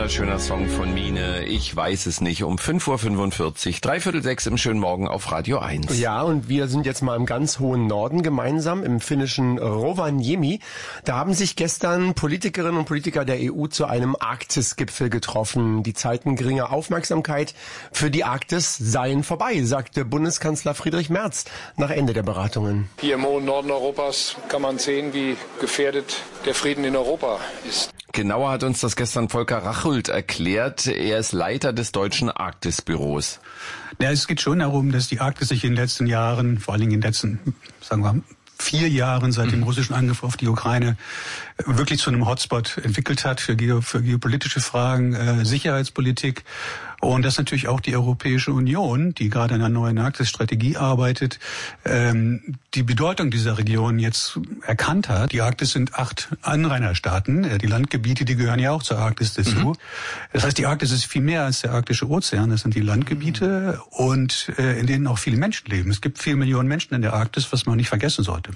wunderschöner Song von Mine. Ich weiß es nicht. Um 5:45 Uhr, 5:45 im schönen Morgen auf Radio 1. Ja, und wir sind jetzt mal im ganz hohen Norden gemeinsam, im finnischen Rovaniemi. Da haben sich gestern Politikerinnen und Politiker der EU zu einem Arktis-Gipfel getroffen. Die Zeiten geringer Aufmerksamkeit für die Arktis seien vorbei, sagte Bundeskanzler Friedrich Merz nach Ende der Beratungen. Hier im hohen Norden Europas kann man sehen, wie gefährdet der Frieden in Europa ist. Genauer hat uns das gestern Volker Rachult erklärt. Er ist Leiter des deutschen Arktisbüros. Ja, es geht schon darum, dass die Arktis sich in den letzten Jahren, vor allen Dingen in den letzten, sagen wir, 4 Jahren seit dem russischen Angriff auf die Ukraine wirklich zu einem Hotspot entwickelt hat für geopolitische Fragen, Sicherheitspolitik. Und dass natürlich auch die Europäische Union, die gerade an einer neuen Arktis-Strategie arbeitet, die Bedeutung dieser Region jetzt erkannt hat. Die Arktis sind 8 Anrainerstaaten. Die Landgebiete, die gehören ja auch zur Arktis dazu. Das heißt, die Arktis ist viel mehr als der arktische Ozean. Das sind die Landgebiete und in denen auch viele Menschen leben. Es gibt 4 Millionen Menschen in der Arktis, was man nicht vergessen sollte.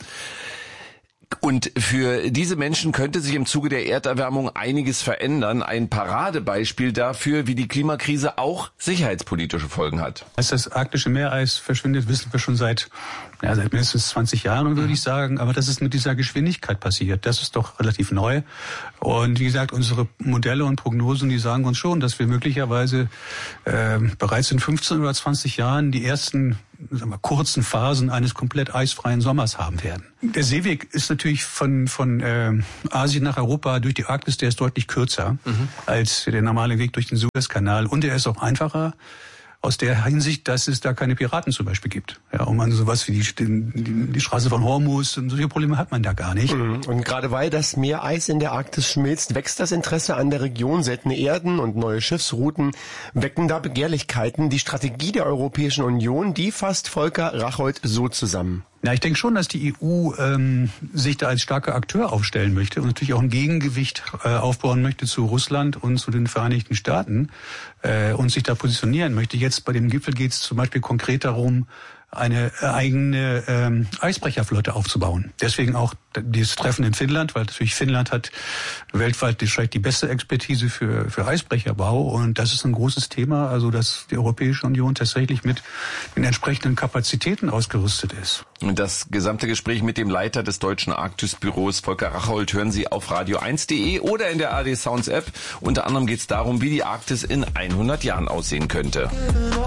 Und für diese Menschen könnte sich im Zuge der Erderwärmung einiges verändern. Ein Paradebeispiel dafür, wie die Klimakrise auch sicherheitspolitische Folgen hat. Als das arktische Meereis verschwindet, wissen wir schon seit mindestens 20 Jahren, würde ich sagen. Aber dass es mit dieser Geschwindigkeit passiert, das ist doch relativ neu. Und wie gesagt, unsere Modelle und Prognosen, die sagen uns schon, dass wir möglicherweise bereits in 15 oder 20 Jahren die ersten kurzen Phasen eines komplett eisfreien Sommers haben werden. Der Seeweg ist natürlich von Asien nach Europa durch die Arktis, der ist deutlich kürzer als der normale Weg durch den Suezkanal. Und er ist auch einfacher aus der Hinsicht, dass es da keine Piraten zum Beispiel gibt. Ja, und man sowas wie die Straße von Hormuz und solche Probleme hat man da gar nicht. Und gerade weil das Meereis in der Arktis schmilzt, wächst das Interesse an der Region. Seltene Erden und neue Schiffsrouten wecken da Begehrlichkeiten. Die Strategie der Europäischen Union, die fasst Volker Rachult so zusammen. Ja, ich denke schon, dass die EU sich da als starker Akteur aufstellen möchte und natürlich auch ein Gegengewicht aufbauen möchte zu Russland und zu den Vereinigten Staaten und sich da positionieren möchte. Jetzt bei dem Gipfel geht es zum Beispiel konkret darum, eine eigene Eisbrecherflotte aufzubauen. Deswegen auch dieses Treffen in Finnland, weil natürlich Finnland hat weltweit vielleicht die beste Expertise für Eisbrecherbau und das ist ein großes Thema, also dass die Europäische Union tatsächlich mit den entsprechenden Kapazitäten ausgerüstet ist. Und das gesamte Gespräch mit dem Leiter des deutschen Arktisbüros Volker Rachult hören Sie auf radio1.de oder in der ARD Sounds App. Unter anderem geht es darum, wie die Arktis in 100 Jahren aussehen könnte.